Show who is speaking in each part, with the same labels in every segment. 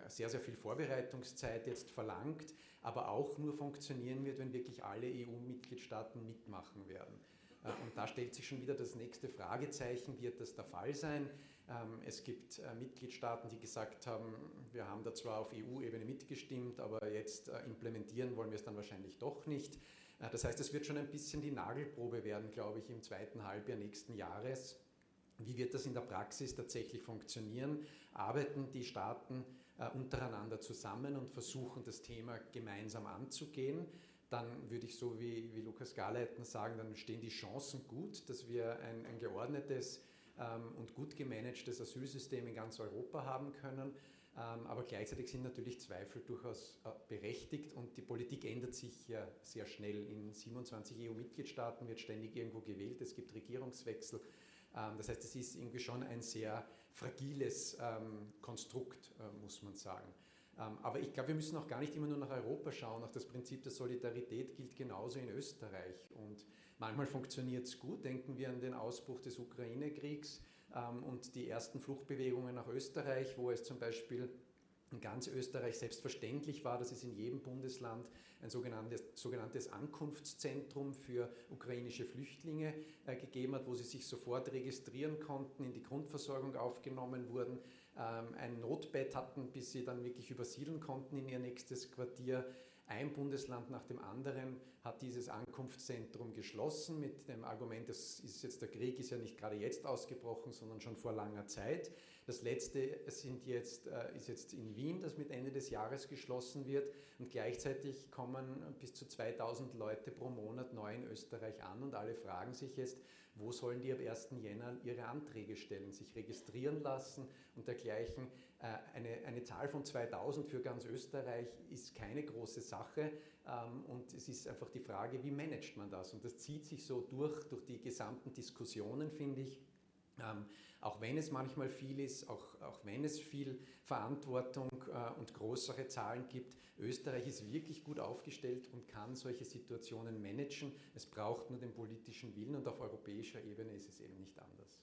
Speaker 1: sehr, sehr viel Vorbereitungszeit jetzt verlangt, aber auch nur funktionieren wird, wenn wirklich alle EU-Mitgliedstaaten mitmachen werden. Und da stellt sich schon wieder das nächste Fragezeichen, wird das der Fall sein? Es gibt Mitgliedstaaten, die gesagt haben, wir haben da zwar auf EU-Ebene mitgestimmt, aber jetzt implementieren wollen wir es dann wahrscheinlich doch nicht. Das heißt, es wird schon ein bisschen die Nagelprobe werden, glaube ich, im zweiten Halbjahr nächsten Jahres. Wie wird das in der Praxis tatsächlich funktionieren? Arbeiten die Staaten untereinander zusammen und versuchen, das Thema gemeinsam anzugehen? Dann würde ich so wie Lukas Garleitner sagen, dann stehen die Chancen gut, dass wir ein geordnetes und gut gemanagtes Asylsystem in ganz Europa haben können. Aber gleichzeitig sind natürlich Zweifel durchaus berechtigt und die Politik ändert sich ja sehr schnell. In 27 EU-Mitgliedstaaten wird ständig irgendwo gewählt, es gibt Regierungswechsel. Das heißt, es ist irgendwie schon ein sehr fragiles Konstrukt, muss man sagen. Aber ich glaube, wir müssen auch gar nicht immer nur nach Europa schauen. Auch das Prinzip der Solidarität gilt genauso in Österreich. Und manchmal funktioniert es gut. Denken wir an den Ausbruch des Ukraine-Kriegs und die ersten Fluchtbewegungen nach Österreich, wo es zum Beispiel in ganz Österreich selbstverständlich war, dass es in jedem Bundesland ein sogenanntes Ankunftszentrum für ukrainische Flüchtlinge gegeben hat, wo sie sich sofort registrieren konnten, in die Grundversorgung aufgenommen wurden, ein Notbett hatten, bis sie dann wirklich übersiedeln konnten in ihr nächstes Quartier. Ein Bundesland nach dem anderen hat dieses Ankunftszentrum geschlossen mit dem Argument, der Krieg ist ja nicht gerade jetzt ausgebrochen, sondern schon vor langer Zeit. Das letzte ist jetzt in Wien, das mit Ende des Jahres geschlossen wird und gleichzeitig kommen bis zu 2000 Leute pro Monat neu in Österreich an und alle fragen sich jetzt, wo sollen die ab 1. Jänner ihre Anträge stellen, sich registrieren lassen und dergleichen. Eine Zahl von 2000 für ganz Österreich ist keine große Sache und es ist einfach die Frage, wie managt man das? Und das zieht sich so durch die gesamten Diskussionen, finde ich. Auch wenn es manchmal viel ist, auch wenn es viel Verantwortung und größere Zahlen gibt, Österreich ist wirklich gut aufgestellt und kann solche Situationen managen. Es braucht nur den politischen Willen und auf europäischer Ebene ist es eben nicht anders.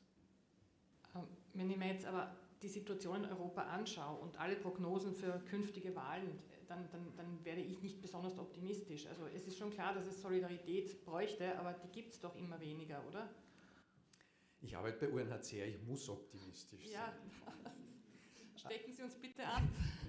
Speaker 2: Wenn ich mir jetzt aber die Situation in Europa anschaue und alle Prognosen für künftige Wahlen, dann werde ich nicht besonders optimistisch. Also es ist schon klar, dass es Solidarität bräuchte, aber die gibt es doch immer weniger, oder?
Speaker 1: Ich arbeite bei UNHCR, ich muss optimistisch sein.
Speaker 2: Ja, stecken Sie uns bitte an.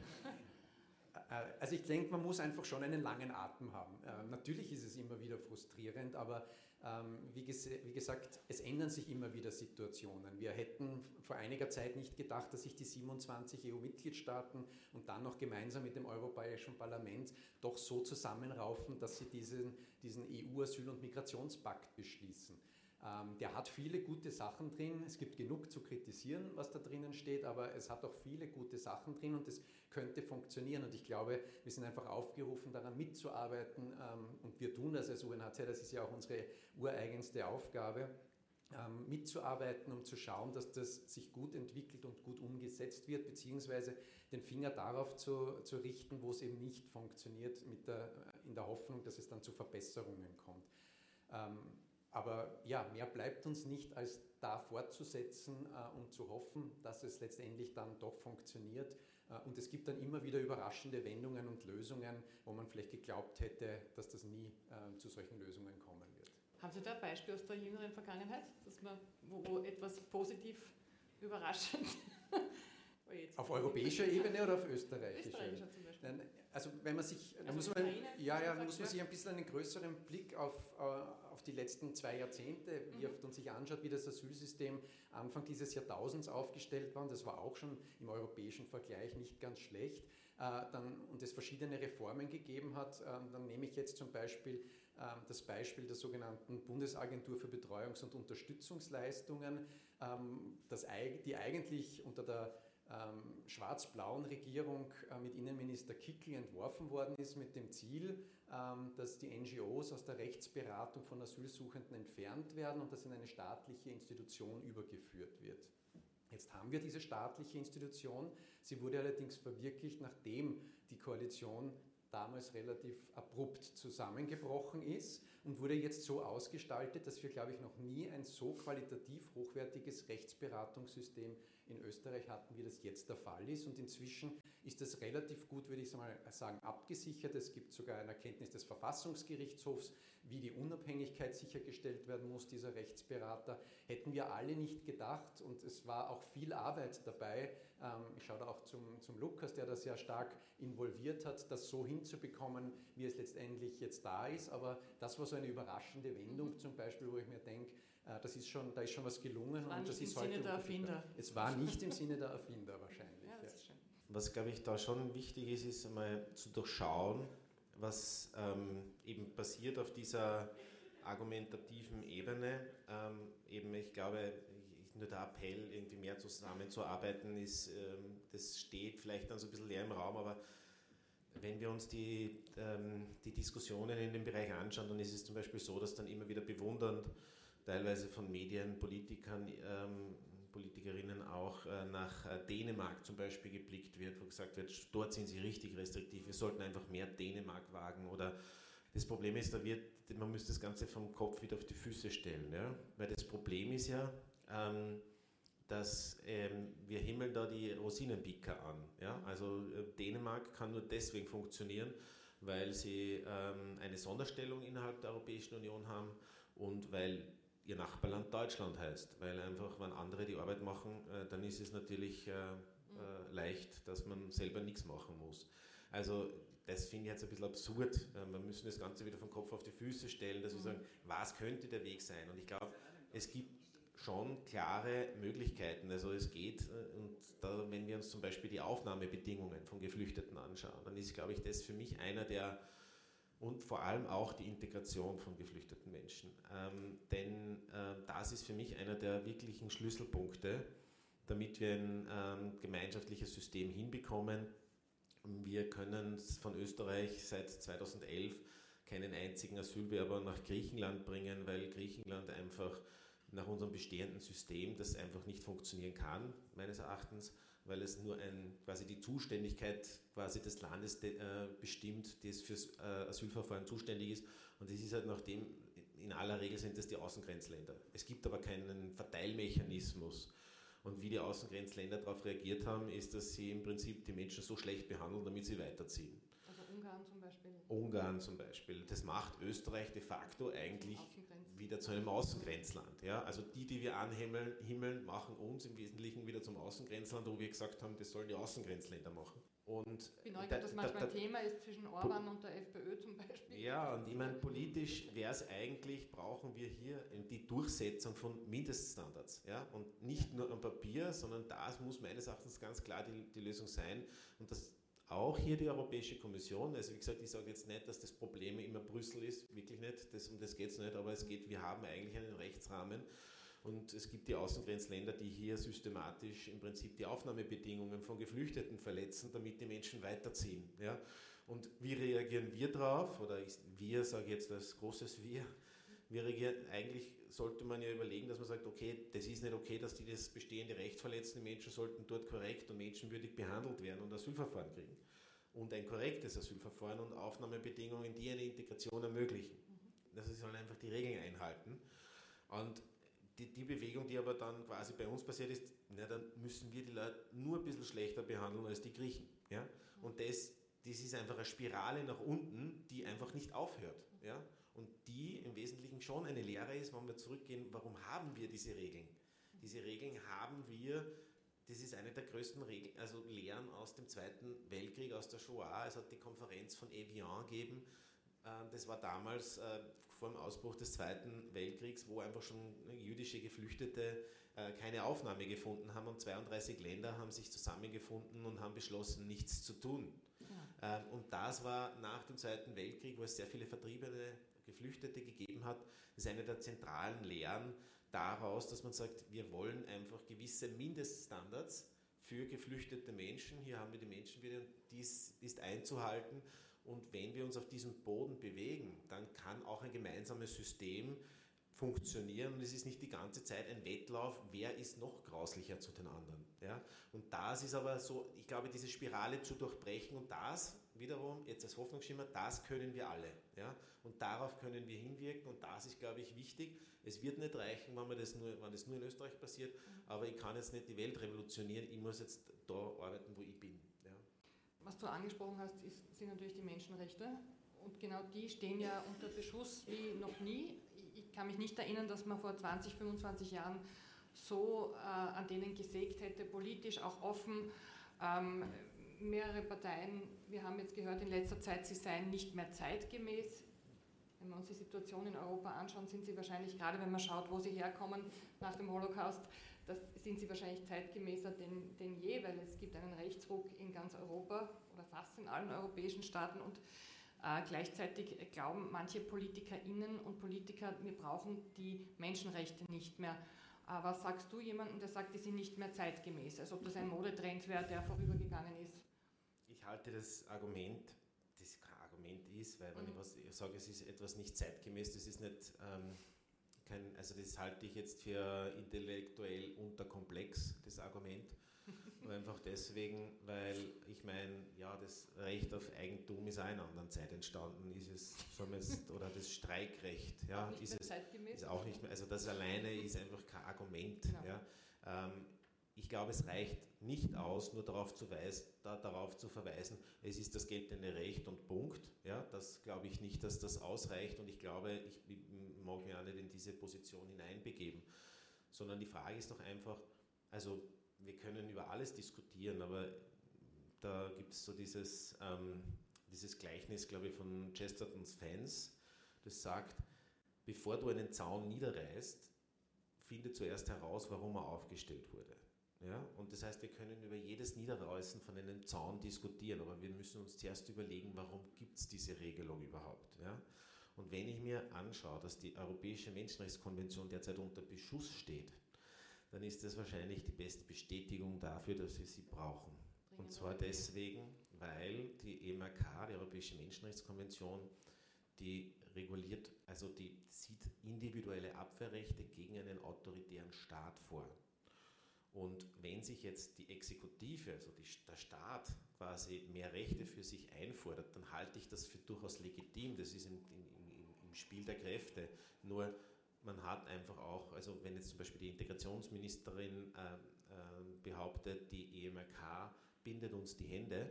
Speaker 1: Also ich denke, man muss einfach schon einen langen Atem haben. Natürlich ist es immer wieder frustrierend, aber wie gesagt, es ändern sich immer wieder Situationen. Wir hätten vor einiger Zeit nicht gedacht, dass sich die 27 EU-Mitgliedstaaten und dann noch gemeinsam mit dem Europäischen Parlament doch so zusammenraufen, dass sie diesen EU-Asyl- und Migrationspakt beschließen. Der hat viele gute Sachen drin. Es gibt genug zu kritisieren, was da drinnen steht, aber es hat auch viele gute Sachen drin und es könnte funktionieren. Und ich glaube, wir sind einfach aufgerufen, daran mitzuarbeiten und wir tun das als UNHCR, das ist ja auch unsere ureigenste Aufgabe, mitzuarbeiten, um zu schauen, dass das sich gut entwickelt und gut umgesetzt wird, beziehungsweise den Finger darauf zu richten, wo es eben nicht funktioniert, in der Hoffnung, dass es dann zu Verbesserungen kommt. Aber ja, mehr bleibt uns nicht, als da fortzusetzen und zu hoffen, dass es letztendlich dann doch funktioniert. Und es gibt dann immer wieder überraschende Wendungen und Lösungen, wo man vielleicht geglaubt hätte, dass das nie zu solchen Lösungen kommen wird.
Speaker 2: Haben Sie da ein Beispiel aus der jüngeren Vergangenheit, wo etwas positiv überraschend
Speaker 1: Auf europäischer Ebene oder auf österreichischer?
Speaker 2: Österreichischer zum Beispiel.
Speaker 1: Also wenn man sich, da muss man sich ein bisschen einen größeren Blick auf die letzten 2 Jahrzehnte wirft und sich anschaut, wie das Asylsystem Anfang dieses Jahrtausends aufgestellt war. Und das war auch schon im europäischen Vergleich nicht ganz schlecht. Und es verschiedene Reformen gegeben hat. Dann nehme ich jetzt zum Beispiel das Beispiel der sogenannten Bundesagentur für Betreuungs- und Unterstützungsleistungen, die eigentlich unter der schwarz-blauen Regierung mit Innenminister Kickl entworfen worden ist mit dem Ziel, dass die NGOs aus der Rechtsberatung von Asylsuchenden entfernt werden und das in eine staatliche Institution übergeführt wird. Jetzt haben wir diese staatliche Institution, sie wurde allerdings verwirklicht, nachdem die Koalition damals relativ abrupt zusammengebrochen ist und wurde jetzt so ausgestaltet, dass wir, glaube ich, noch nie ein so qualitativ hochwertiges Rechtsberatungssystem In Österreich hatten wir das jetzt der Fall ist und inzwischen ist das relativ gut, würde ich mal sagen, abgesichert. Es gibt sogar eine Erkenntnis des Verfassungsgerichtshofs, wie die Unabhängigkeit sichergestellt werden muss, dieser Rechtsberater. Hätten wir alle nicht gedacht und es war auch viel Arbeit dabei. Ich schaue da auch zum Lukas, der da sehr stark involviert hat, das so hinzubekommen, wie es letztendlich jetzt da ist. Aber das war so eine überraschende Wendung zum Beispiel, wo ich mir denke, da ist schon was gelungen.
Speaker 2: Es war nicht im Sinne der Erfinder.
Speaker 1: Es war nicht im Sinne der Erfinder wahrscheinlich.
Speaker 2: Ja, das ist schön.
Speaker 3: Was, glaube ich, da schon wichtig ist, ist einmal zu durchschauen, was eben passiert auf dieser argumentativen Ebene. Ich glaube, nur der Appell, irgendwie mehr zusammenzuarbeiten, das steht vielleicht dann so ein bisschen leer im Raum, aber wenn wir uns die Diskussionen in dem Bereich anschauen, dann ist es zum Beispiel so, dass dann immer wieder bewundernd teilweise von Medien, Politikerinnen auch nach Dänemark zum Beispiel geblickt wird, wo gesagt wird, dort sind sie richtig restriktiv, wir sollten einfach mehr Dänemark wagen. Oder das Problem ist, man müsste das Ganze vom Kopf wieder auf die Füße stellen. Ja? Weil das Problem ist ja, dass wir himmeln da die Rosinenpicker an. Ja? Also Dänemark kann nur deswegen funktionieren, weil sie eine Sonderstellung innerhalb der Europäischen Union haben und weil ihr Nachbarland Deutschland heißt. Weil einfach, wenn andere die Arbeit machen, dann ist es natürlich leicht, dass man selber nichts machen muss. Also das finde ich jetzt ein bisschen absurd. Wir müssen das Ganze wieder vom Kopf auf die Füße stellen, dass wir sagen, was könnte der Weg sein? Und ich glaube, es gibt schon klare Möglichkeiten. Also es geht, und da, wenn wir uns zum Beispiel die Aufnahmebedingungen von Geflüchteten anschauen, dann ist, glaube ich, das für mich einer der, und vor allem auch die Integration von geflüchteten Menschen. Denn das ist für mich einer der wirklichen Schlüsselpunkte, damit wir ein gemeinschaftliches System hinbekommen. Wir können von Österreich seit 2011 keinen einzigen Asylbewerber nach Griechenland bringen, weil Griechenland einfach nach unserem bestehenden System das einfach nicht funktionieren kann, meines Erachtens, weil es nur quasi die Zuständigkeit quasi des Landes bestimmt, das fürs Asylverfahren zuständig ist. Und das ist halt nachdem, in aller Regel sind das die Außengrenzländer. Es gibt aber keinen Verteilmechanismus. Und wie die Außengrenzländer darauf reagiert haben, ist, dass sie im Prinzip die Menschen so schlecht behandeln, damit sie weiterziehen.
Speaker 2: Also Ungarn zum Beispiel?
Speaker 3: Ungarn zum Beispiel. Das macht Österreich de facto eigentlich wieder zu einem Außengrenzland. Ja? Also die wir anhimmeln, machen uns im Wesentlichen wieder zum Außengrenzland, wo wir gesagt haben, das sollen die Außengrenzländer machen. Und
Speaker 2: ich bin neugierig, dass manchmal ein Thema ist zwischen Orban und der FPÖ zum Beispiel.
Speaker 3: Ja, und ich meine, politisch wäre es eigentlich, brauchen wir hier die Durchsetzung von Mindeststandards. Ja? Und nicht nur am Papier, sondern das muss meines Erachtens ganz klar die Lösung sein. Und das auch hier die Europäische Kommission, also wie gesagt, ich sage jetzt nicht, dass das Problem immer Brüssel ist, wirklich nicht, um das geht es nicht, aber wir haben eigentlich einen Rechtsrahmen. Und es gibt die Außengrenzländer, die hier systematisch im Prinzip die Aufnahmebedingungen von Geflüchteten verletzen, damit die Menschen weiterziehen. Ja? Und wie reagieren wir drauf? Oder wir, sage ich jetzt als großes wir reagieren, eigentlich sollte man ja überlegen, dass man sagt, okay, das ist nicht okay, dass die das bestehende Recht verletzen, die Menschen sollten dort korrekt und menschenwürdig behandelt werden und Asylverfahren kriegen. Und ein korrektes Asylverfahren und Aufnahmebedingungen, die eine Integration ermöglichen. Das ist halt einfach die Regeln einhalten. Und die Bewegung, die aber dann quasi bei uns passiert ist, dann müssen wir die Leute nur ein bisschen schlechter behandeln als die Griechen. Ja? Und das ist einfach eine Spirale nach unten, die einfach nicht aufhört. Ja? Und die im Wesentlichen schon eine Lehre ist, wenn wir zurückgehen, warum haben wir diese Regeln? Diese Regeln haben wir, das ist eine der größten Regeln, also Lehren aus dem Zweiten Weltkrieg, aus der Shoah. Es hat die Konferenz von Evian gegeben. Das war damals vor dem Ausbruch des Zweiten Weltkriegs, wo einfach schon jüdische Geflüchtete keine Aufnahme gefunden haben und 32 Länder haben sich zusammengefunden und haben beschlossen, nichts zu tun. Ja. Und das war nach dem Zweiten Weltkrieg, wo es sehr viele vertriebene Geflüchtete gegeben hat, das ist eine der zentralen Lehren daraus, dass man sagt, wir wollen einfach gewisse Mindeststandards für geflüchtete Menschen, hier haben wir die Menschenwürde und dies ist einzuhalten. Und wenn wir uns auf diesem Boden bewegen, dann kann auch ein gemeinsames System funktionieren und es ist nicht die ganze Zeit ein Wettlauf, wer ist noch grauslicher zu den anderen. Ja? Und das ist aber so, ich glaube, diese Spirale zu durchbrechen und das wiederum, jetzt als Hoffnungsschimmer, das können wir alle. Ja? Und darauf können wir hinwirken und das ist, glaube ich, wichtig. Es wird nicht reichen, wenn es nur in Österreich passiert, aber ich kann jetzt nicht die Welt revolutionieren, ich muss jetzt da arbeiten, wo ich bin. Ja?
Speaker 2: Was du angesprochen hast, sind natürlich die Menschenrechte und genau die stehen ja unter Beschuss wie noch nie. Ich kann mich nicht erinnern, dass man vor 20, 25 Jahren so an denen gesägt hätte, politisch auch offen. Mehrere Parteien, wir haben jetzt gehört in letzter Zeit, sie seien nicht mehr zeitgemäß. Wenn wir uns die Situation in Europa anschauen, sind sie wahrscheinlich, gerade wenn man schaut, wo sie herkommen nach dem Holocaust, sind sie wahrscheinlich zeitgemäßer denn je, weil es gibt einen Rechtsruck in ganz Europa oder fast in allen europäischen Staaten und gleichzeitig glauben manche PolitikerInnen und Politiker, wir brauchen die Menschenrechte nicht mehr. Was sagst du jemandem, der sagt, die sind nicht mehr zeitgemäß, als ob das ein Modetrend wäre, der vorübergegangen ist?
Speaker 3: Ich halte das Argument, das kein Argument ist, weil wenn ich sage, es ist etwas nicht zeitgemäß, das ist nicht also das halte ich jetzt für intellektuell unterkomplex, das Argument. Einfach deswegen, weil ich meine, ja, das Recht auf Eigentum ist auch in einer anderen Zeit entstanden, ist es, oder das Streikrecht, ja, ist auch nicht mehr, also das alleine ist einfach kein Argument. Genau. Ja. Ich glaube, es reicht nicht aus, nur darauf zu verweisen, es ist das geltende Recht und Punkt. Ja, das glaube ich nicht, dass das ausreicht und ich glaube, ich mag mich auch nicht in diese Position hineinbegeben, sondern die Frage ist doch einfach, also wir können über alles diskutieren, aber da gibt es so dieses Gleichnis, glaube ich, von Chestertons Fans, das sagt, bevor du einen Zaun niederreißt, finde zuerst heraus, warum er aufgestellt wurde. Ja? Und das heißt, wir können über jedes Niederreißen von einem Zaun diskutieren, aber wir müssen uns zuerst überlegen, warum gibt es diese Regelung überhaupt. Ja? Und wenn ich mir anschaue, dass die Europäische Menschenrechtskonvention derzeit unter Beschuss steht, dann ist das wahrscheinlich die beste Bestätigung dafür, dass wir sie brauchen. Und zwar deswegen, weil die EMRK, die Europäische Menschenrechtskonvention, die reguliert, also die sieht individuelle Abwehrrechte gegen einen autoritären Staat vor. Und wenn sich jetzt die Exekutive, also der Staat, quasi mehr Rechte für sich einfordert, dann halte ich das für durchaus legitim. Das ist im Spiel der Kräfte. Nur man hat einfach auch, also wenn jetzt zum Beispiel die Integrationsministerin behauptet, die EMRK bindet uns die Hände,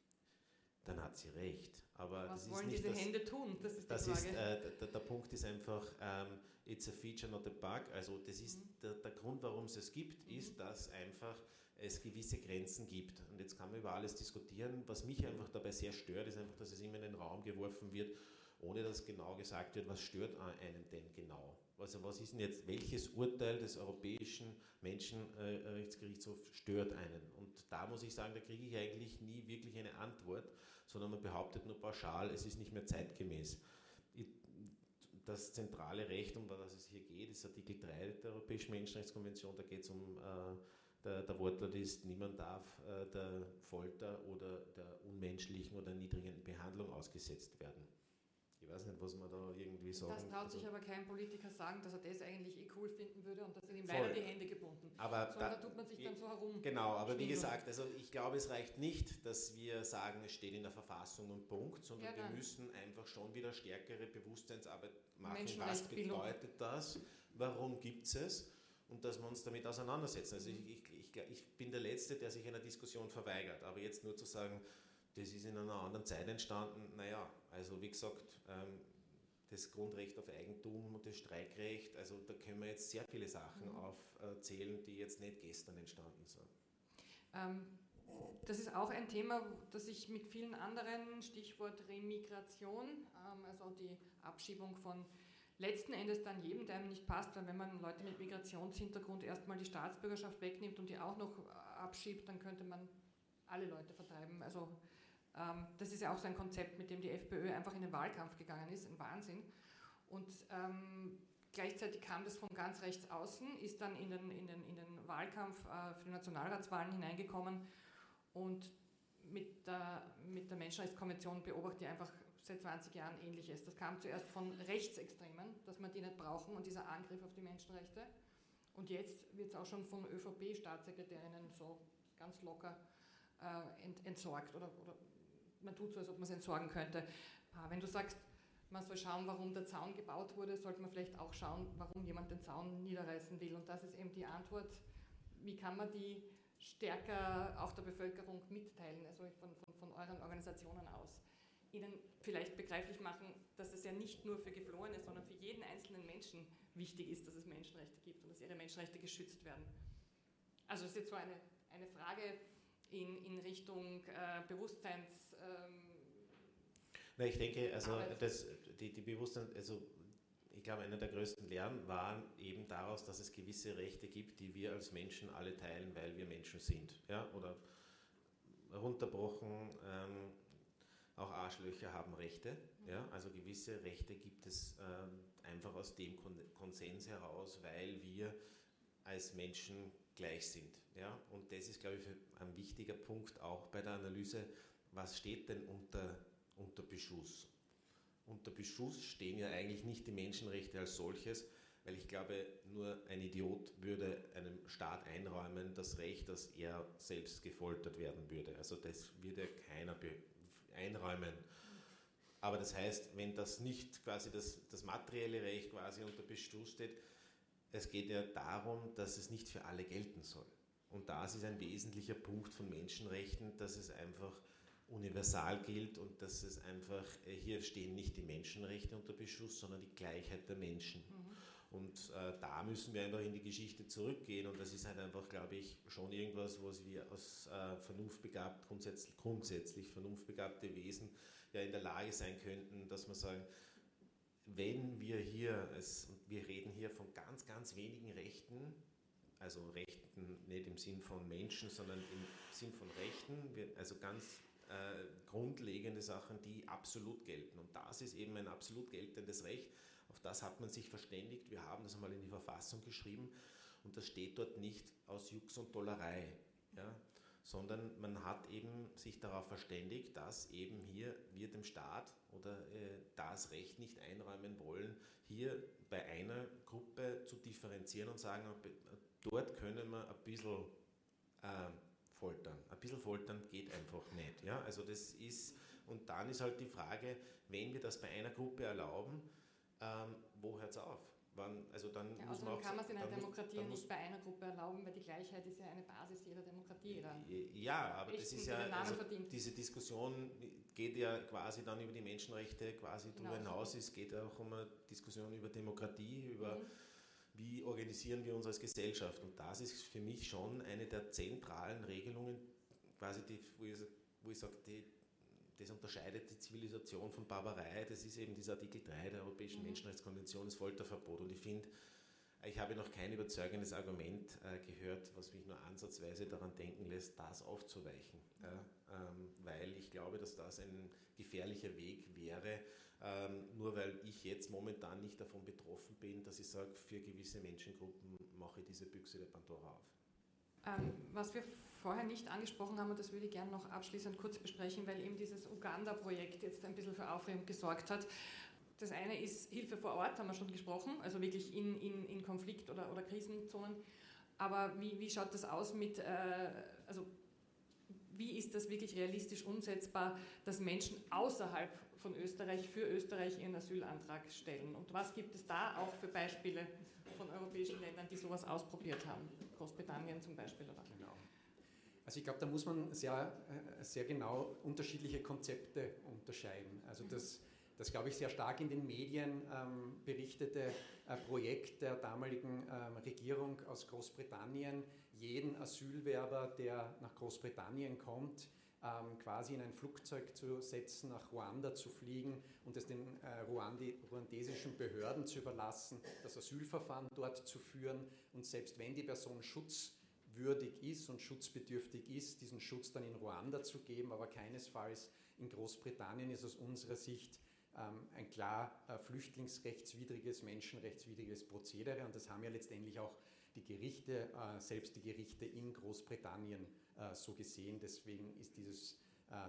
Speaker 3: dann hat sie recht. Aber
Speaker 2: was wollen diese Hände tun? Das ist die Frage.
Speaker 3: Der Punkt ist einfach, it's a feature, not a bug. Also das ist der Grund, warum es es gibt, ist, dass einfach es gewisse Grenzen gibt. Und jetzt kann man über alles diskutieren. Was mich einfach dabei sehr stört, ist einfach, dass es immer in den Raum geworfen wird, ohne dass genau gesagt wird, was stört einem denn genau. Also was ist denn jetzt, welches Urteil des Europäischen Menschenrechtsgerichtshofs stört einen? Und da muss ich sagen, da kriege ich eigentlich nie wirklich eine Antwort, sondern man behauptet nur pauschal, es ist nicht mehr zeitgemäß. Das zentrale Recht, um das es hier geht, ist Artikel 3 der Europäischen Menschenrechtskonvention, da geht es um, der Wortlaut ist, niemand darf der Folter oder der unmenschlichen oder niedrigen Behandlung ausgesetzt werden. Ich weiß nicht, was man da irgendwie sagen.
Speaker 2: Das traut sich aber kein Politiker sagen, dass er das eigentlich cool finden würde und dass sind ihm leider die Hände gebunden.
Speaker 3: Aber
Speaker 2: da tut man sich dann so herum.
Speaker 3: Genau, aber wie gesagt, also ich glaube, es reicht nicht, dass wir sagen, es steht in der Verfassung und Punkt, sondern wir müssen einfach schon wieder stärkere Bewusstseinsarbeit machen. Was bedeutet das? Warum gibt es? Und dass wir uns damit auseinandersetzen. Also ich bin der Letzte, der sich einer Diskussion verweigert, aber jetzt nur zu sagen, das ist in einer anderen Zeit entstanden. Naja, also wie gesagt, das Grundrecht auf Eigentum und das Streikrecht, also da können wir jetzt sehr viele Sachen aufzählen, die jetzt nicht gestern entstanden sind.
Speaker 2: Das ist auch ein Thema, das ich mit vielen anderen, Stichwort Remigration, also die Abschiebung von letzten Endes dann jedem, der einem nicht passt, weil wenn man Leute mit Migrationshintergrund erstmal die Staatsbürgerschaft wegnimmt und die auch noch abschiebt, dann könnte man alle Leute vertreiben. Also das ist ja auch so ein Konzept, mit dem die FPÖ einfach in den Wahlkampf gegangen ist, ein Wahnsinn. Und gleichzeitig kam das von ganz rechts außen, ist dann in den Wahlkampf für die Nationalratswahlen hineingekommen. Und mit der Menschenrechtskonvention beobachte ich einfach seit 20 Jahren Ähnliches. Das kam zuerst von Rechtsextremen, dass man die nicht brauchen und dieser Angriff auf die Menschenrechte. Und jetzt wird es auch schon von ÖVP-Staatssekretärinnen so ganz locker entsorgt oder man tut so, als ob man es entsorgen könnte. Wenn du sagst, man soll schauen, warum der Zaun gebaut wurde, sollte man vielleicht auch schauen, warum jemand den Zaun niederreißen will. Und das ist eben die Antwort, wie kann man die stärker auch der Bevölkerung mitteilen, also von euren Organisationen aus. Ihnen vielleicht begreiflich machen, dass es ja nicht nur für Geflohene, sondern für jeden einzelnen Menschen wichtig ist, dass es Menschenrechte gibt und dass ihre Menschenrechte geschützt werden. Also es ist jetzt so eine Frage in Richtung Bewusstseins...
Speaker 3: Na, ich denke, also die Bewusstsein, also ich glaube, einer der größten Lehren waren eben daraus, dass es gewisse Rechte gibt, die wir als Menschen alle teilen, weil wir Menschen sind. Ja? Oder runterbrochen, auch Arschlöcher haben Rechte. Ja? Also gewisse Rechte gibt es einfach aus dem Konsens heraus, weil wir als Menschen gleich sind. Ja? Und das ist, glaube ich, ein wichtiger Punkt auch bei der Analyse, was steht denn unter Beschuss? Unter Beschuss stehen ja eigentlich nicht die Menschenrechte als solches, weil ich glaube, nur ein Idiot würde einem Staat einräumen, das Recht, dass er selbst gefoltert werden würde. Also das würde keiner einräumen. Aber das heißt, wenn das nicht quasi das materielle Recht quasi unter Beschuss steht, es geht ja darum, dass es nicht für alle gelten soll. Und das ist ein wesentlicher Punkt von Menschenrechten, dass es einfach universal gilt und dass es einfach, hier stehen nicht die Menschenrechte unter Beschuss, sondern die Gleichheit der Menschen. Und da müssen wir einfach in die Geschichte zurückgehen und das ist halt einfach, glaube ich, schon irgendwas, was wir als grundsätzlich vernunftbegabte Wesen ja in der Lage sein könnten, dass wir sagen, wenn wir hier, wir reden hier von ganz, ganz wenigen Rechten, also Rechten nicht im Sinn von Menschen, sondern im Sinn von Rechten, also ganz grundlegende Sachen, die absolut gelten. Und das ist eben ein absolut geltendes Recht. Auf das hat man sich verständigt. Wir haben das einmal in die Verfassung geschrieben und das steht dort nicht aus Jux und Dollerei, ja, sondern man hat eben sich darauf verständigt, dass eben hier wir dem Staat oder das Recht nicht einräumen wollen, hier bei einer Gruppe zu differenzieren und sagen, dort können wir ein bisschen foltern. Ein bisschen foltern geht einfach nicht. Ja? Also das ist, und dann ist halt die Frage, wenn wir das bei einer Gruppe erlauben, wo hört es auf? Dann muss man auch,
Speaker 2: kann man es in einer Demokratie nicht bei einer Gruppe erlauben, weil die Gleichheit ist ja eine Basis jeder Demokratie.
Speaker 3: Ja, aber das ist ja, also diese Diskussion geht ja quasi dann über die Menschenrechte quasi darüber hinaus. Es geht auch um eine Diskussion über Demokratie, über wie organisieren wir uns als Gesellschaft. Und das ist für mich schon eine der zentralen Regelungen, quasi wo ich sage, das unterscheidet die Zivilisation von Barbarei. Das ist eben dieser Artikel 3 der Europäischen Menschenrechtskonvention, das Folterverbot. Und ich finde, ich habe noch kein überzeugendes Argument gehört, was mich nur ansatzweise daran denken lässt, das aufzuweichen. Weil ich glaube, dass das ein gefährlicher Weg wäre, nur weil ich jetzt momentan nicht davon betroffen bin, dass ich sage, für gewisse Menschengruppen mache ich diese Büchse der Pandora auf.
Speaker 2: Was wir vorher nicht angesprochen haben, und das würde ich gerne noch abschließend kurz besprechen, weil eben dieses Uganda-Projekt jetzt ein bisschen für Aufregung gesorgt hat. Das eine ist Hilfe vor Ort, haben wir schon gesprochen, also wirklich in Konflikt- oder Krisenzonen. Aber wie schaut das aus mit, also wie ist das wirklich realistisch umsetzbar, dass Menschen außerhalb von Österreich für Österreich ihren Asylantrag stellen? Und was gibt es da auch für Beispiele von europäischen Ländern, die sowas ausprobiert haben? Großbritannien zum Beispiel, oder?
Speaker 1: Genau. Also ich glaube, da muss man sehr, sehr genau unterschiedliche Konzepte unterscheiden. Also das glaube ich, sehr stark in den Medien berichtete Projekt der damaligen Regierung aus Großbritannien, jeden Asylwerber, der nach Großbritannien kommt, quasi in ein Flugzeug zu setzen, nach Ruanda zu fliegen und es den ruandesischen Behörden zu überlassen, das Asylverfahren dort zu führen und selbst wenn die Person schutzwürdig ist und schutzbedürftig ist, diesen Schutz dann in Ruanda zu geben, aber keinesfalls in Großbritannien ist aus unserer Sicht ein klar flüchtlingsrechtswidriges, menschenrechtswidriges Prozedere und das haben ja letztendlich auch die Gerichte, selbst die Gerichte in Großbritannien so gesehen. Deswegen ist dieses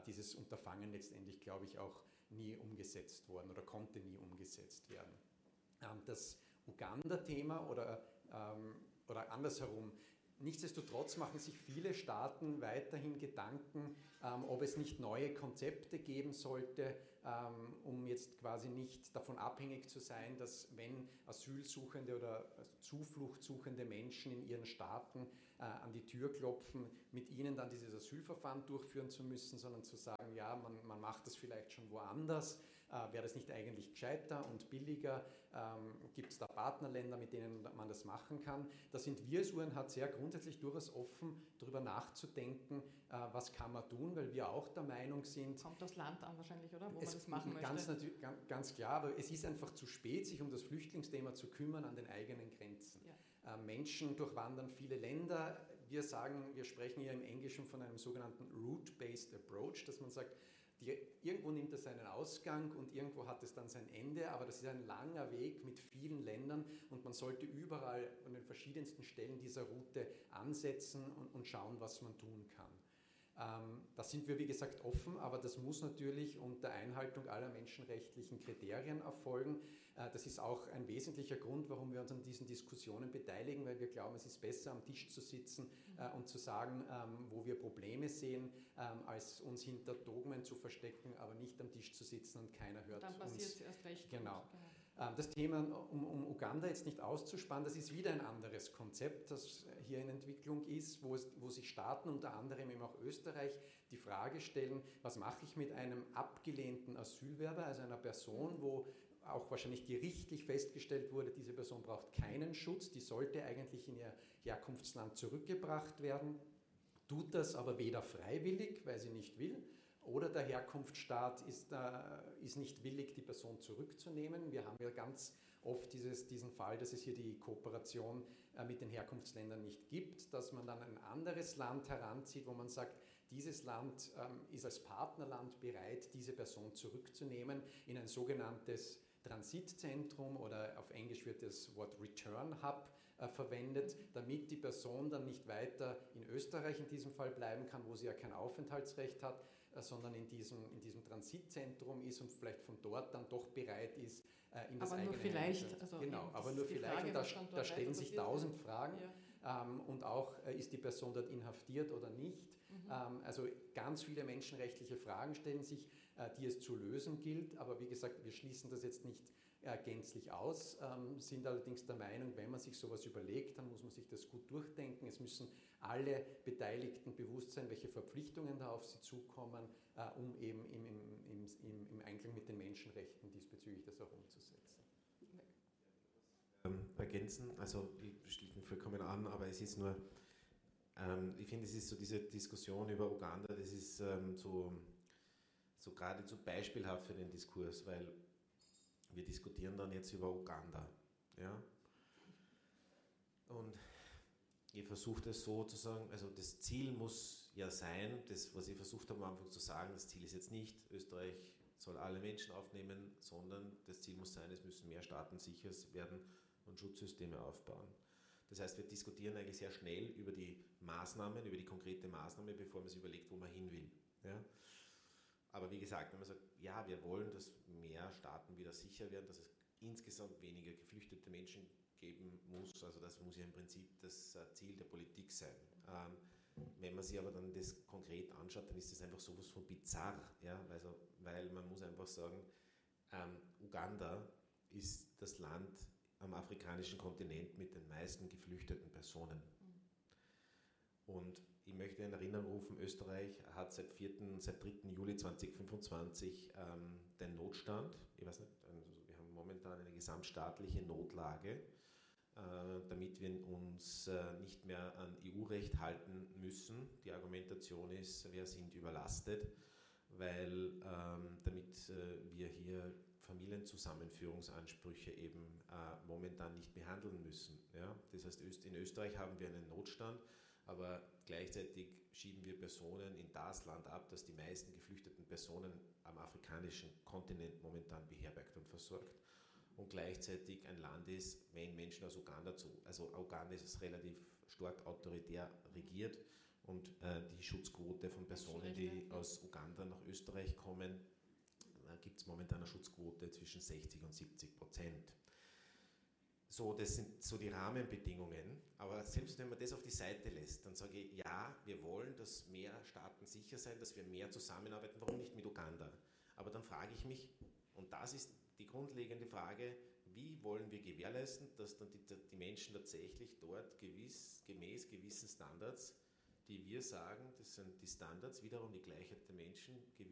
Speaker 1: dieses Unterfangen letztendlich, glaube ich, auch nie umgesetzt worden oder konnte nie umgesetzt werden. Das Uganda-Thema oder andersherum, nichtsdestotrotz machen sich viele Staaten weiterhin Gedanken, ob es nicht neue Konzepte geben sollte, um jetzt quasi nicht davon abhängig zu sein, dass wenn Asylsuchende oder Zufluchtsuchende Menschen in ihren Staaten an die Tür klopfen, mit ihnen dann dieses Asylverfahren durchführen zu müssen, sondern zu sagen, ja, man macht das vielleicht schon woanders. Wäre das nicht eigentlich gescheiter und billiger? Gibt es da Partnerländer, mit denen man das machen kann? Da sind wir als UNHCR grundsätzlich durchaus offen, darüber nachzudenken, was kann man tun, weil wir auch der Meinung sind...
Speaker 2: Kommt das Land an wahrscheinlich, oder? Wo man das machen möchte.
Speaker 1: Ganz klar, aber es ist einfach zu spät, sich um das Flüchtlingsthema zu kümmern an den eigenen Grenzen. Ja. Menschen durchwandern viele Länder. Wir sprechen hier im Englischen von einem sogenannten Route-Based Approach, dass man sagt, irgendwo nimmt es seinen Ausgang und irgendwo hat es dann sein Ende, aber das ist ein langer Weg mit vielen Ländern und man sollte überall an den verschiedensten Stellen dieser Route ansetzen und schauen, was man tun kann. Da sind wir, wie gesagt, offen, aber das muss natürlich unter Einhaltung aller menschenrechtlichen Kriterien erfolgen. Das ist auch ein wesentlicher Grund, warum wir uns an diesen Diskussionen beteiligen, weil wir glauben, es ist besser, am Tisch zu sitzen und zu sagen, wo wir Probleme sehen, als uns hinter Dogmen zu verstecken, aber nicht am Tisch zu sitzen und keiner hört uns.
Speaker 2: Dann passiert es erst recht.
Speaker 1: Genau. Das Thema, um Uganda jetzt nicht auszuspannen, das ist wieder ein anderes Konzept, das hier in Entwicklung ist, wo sich Staaten, unter anderem eben auch Österreich, die Frage stellen, was mache ich mit einem abgelehnten Asylwerber, also einer Person, wo auch wahrscheinlich gerichtlich festgestellt wurde, diese Person braucht keinen Schutz, die sollte eigentlich in ihr Herkunftsland zurückgebracht werden, tut das aber weder freiwillig, weil sie nicht will, oder der Herkunftsstaat ist nicht willig, die Person zurückzunehmen. Wir haben ja ganz oft diesen Fall, dass es hier die Kooperation mit den Herkunftsländern nicht gibt, dass man dann ein anderes Land heranzieht, wo man sagt, dieses Land ist als Partnerland bereit, diese Person zurückzunehmen in ein sogenanntes Transitzentrum oder auf Englisch wird das Wort Return Hub verwendet, damit die Person dann nicht weiter in Österreich in diesem Fall bleiben kann, wo sie ja kein Aufenthaltsrecht hat, sondern in diesem Transitzentrum ist und vielleicht von dort dann doch bereit ist, in das eigene
Speaker 2: Heimatland. Also
Speaker 1: genau, aber nur vielleicht. Und da stellen sich 1000 Fragen. Ja. Und auch, ist die Person dort inhaftiert oder nicht? Also ganz viele menschenrechtliche Fragen stellen sich, die es zu lösen gilt. Aber wie gesagt, wir schließen das jetzt nicht gänzlich aus, sind allerdings der Meinung, wenn man sich sowas überlegt, dann muss man sich das gut durchdenken. Es müssen alle Beteiligten bewusst sein, welche Verpflichtungen da auf sie zukommen, um eben im Einklang mit den Menschenrechten diesbezüglich das auch umzusetzen.
Speaker 3: Ergänzen, also ich schließe mich vollkommen an, aber es ist nur, ich finde, es ist so diese Diskussion über Uganda, das ist so geradezu beispielhaft für den Diskurs, weil wir diskutieren dann jetzt über Uganda. Ja? Und ich versuche das so zu sagen, also das Ziel muss ja sein, das, was ich versucht habe am Anfang zu sagen, das Ziel ist jetzt nicht, Österreich soll alle Menschen aufnehmen, sondern das Ziel muss sein, es müssen mehr Staaten sicher werden und Schutzsysteme aufbauen. Das heißt, wir diskutieren eigentlich sehr schnell über die Maßnahmen, über die konkrete Maßnahme, bevor man sich überlegt, wo man hin will. Ja? Aber wie gesagt, wenn man sagt, ja, wir wollen, dass mehr Staaten wieder sicher werden, dass es insgesamt weniger geflüchtete Menschen geben muss, also das muss ja im Prinzip das Ziel der Politik sein. Wenn man sich aber dann das konkret anschaut, dann ist das einfach sowas von bizarr, ja? Also, weil man muss einfach sagen, Uganda ist das Land am afrikanischen Kontinent mit den meisten geflüchteten Personen. Und ich möchte in Erinnerung rufen, Österreich hat seit 3. Juli 2025 den Notstand. Ich weiß nicht, also wir haben momentan eine gesamtstaatliche Notlage, damit wir uns nicht mehr an EU-Recht halten müssen. Die Argumentation ist, wir sind überlastet, weil damit wir hier Familienzusammenführungsansprüche eben momentan nicht behandeln müssen. Ja? Das heißt, in Österreich haben wir einen Notstand, aber gleichzeitig schieben wir Personen in das Land ab, das die meisten geflüchteten Personen am afrikanischen Kontinent momentan beherbergt und versorgt. Und gleichzeitig ein Land ist, wenn Menschen aus Uganda also Uganda ist relativ stark autoritär regiert und die Schutzquote von Personen, die aus Uganda nach Österreich kommen, gibt es momentan eine Schutzquote zwischen 60% und 70%. So, das sind so die Rahmenbedingungen, aber selbst wenn man das auf die Seite lässt, dann sage ich, ja, wir wollen, dass mehr Staaten sicher sein, dass wir mehr zusammenarbeiten, warum nicht mit Uganda? Aber dann frage ich mich, und das ist die grundlegende Frage, wie wollen wir gewährleisten, dass dann die Menschen tatsächlich dort gemäß gewissen Standards, die wir sagen, das sind die Standards, wiederum die Gleichheit der Menschen,